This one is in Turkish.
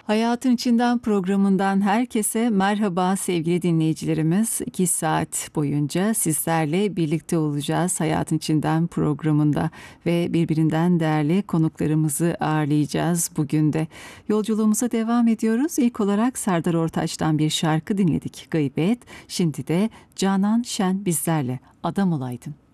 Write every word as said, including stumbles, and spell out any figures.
Hayatın İçinden programından herkese merhaba sevgili dinleyicilerimiz. iki saat boyunca sizlerle birlikte olacağız Hayatın İçinden programında ve birbirinden değerli konuklarımızı ağırlayacağız bugün de. Yolculuğumuza devam ediyoruz. İlk olarak Serdar Ortaç'tan bir şarkı dinledik, Gıybet. Şimdi de Canan Şen bizlerle, Adam Olaydın.